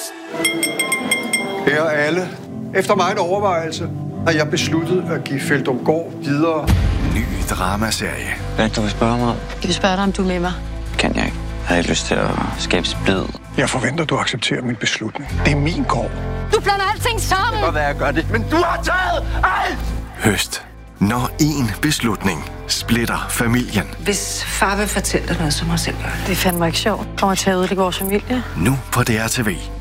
Her alle. Efter megen overvejelse har jeg besluttet at give Feldumgaard videre. Ny dramaserie. Hvad du vil spørge mig om? Jeg vil spørge dig, om du er med mig. Kan jeg ikke. Jeg har ikke lyst til at skabe splid. Jeg forventer, du accepterer min beslutning. Det er min gård. Du blander alting sammen! Det kan godt være, jeg gør det, men du har taget alt! Høst. Når en beslutning splitter familien. Hvis far vil fortælle dig noget, så må jeg selv gøre det. Det er fandme ikke sjovt. Kommer til at ødelægge vores familie. Nu på DRTV.